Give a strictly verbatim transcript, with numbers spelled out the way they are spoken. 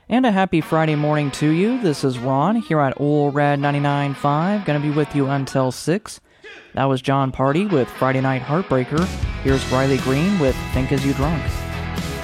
And a happy Friday morning to you. This is Ron here at Ole Red ninety-nine point five. Gonna be with you until six. That was John Party with Friday Night Heartbreaker. Here's Riley Green with Think As You Drunk.